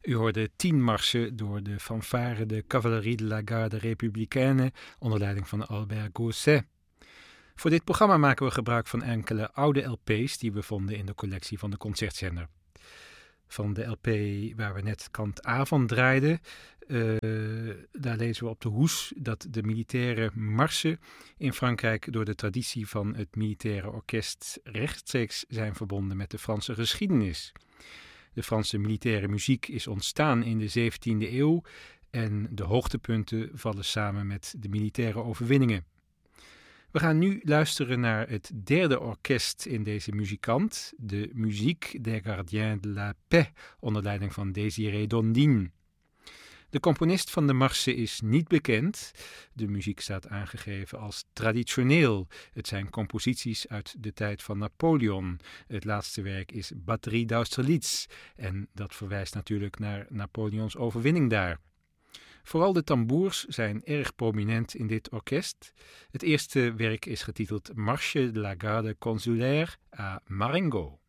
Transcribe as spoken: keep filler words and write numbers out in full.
U hoorde tien marsen door de fanfare de Cavalerie de la Garde Républicaine onder leiding van Albert Gausset. Voor dit programma maken we gebruik van enkele oude L P's die we vonden in de collectie van de Concertzender. Van de L P waar we net kant A van draaiden, uh, daar lezen we op de hoes dat de militaire marsen in Frankrijk door de traditie van het militaire orkest rechtstreeks zijn verbonden met de Franse geschiedenis. De Franse militaire muziek is ontstaan in de zeventiende eeuw en de hoogtepunten vallen samen met de militaire overwinningen. We gaan nu luisteren naar het derde orkest in deze muzikant, de Musique des Gardiens de la Paix, onder leiding van Désiré Dondine. De componist van de marsen is niet bekend. De muziek staat aangegeven als traditioneel. Het zijn composities uit de tijd van Napoleon. Het laatste werk is Batterie d'Austerlitz en dat verwijst natuurlijk naar Napoleons overwinning daar. Vooral de tamboers zijn erg prominent in dit orkest. Het eerste werk is getiteld Marche de la Garde Consulaire à Marengo.